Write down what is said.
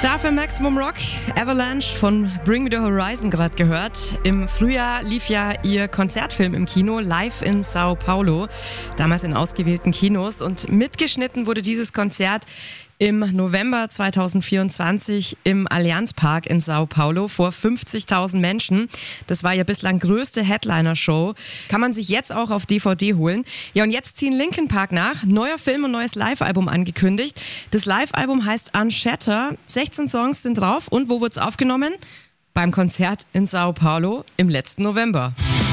Star für Maximum Rock, Avalanche von Bring Me the Horizon gerade gehört. Im Frühjahr lief ja ihr Konzertfilm im Kino, live in Sao Paulo, damals in ausgewählten Kinos. Und mitgeschnitten wurde dieses Konzert im November 2024 im Allianz Park in Sao Paulo vor 50.000 Menschen. Das war ihr bislang größte Headliner-Show. Kann man sich jetzt auch auf DVD holen. Ja, und jetzt ziehen Linkin Park nach. Neuer Film und neues Live-Album angekündigt. Das Live-Album heißt Unshatter. 16 Songs sind drauf. Und wo wurde es aufgenommen? Beim Konzert in Sao Paulo im letzten November.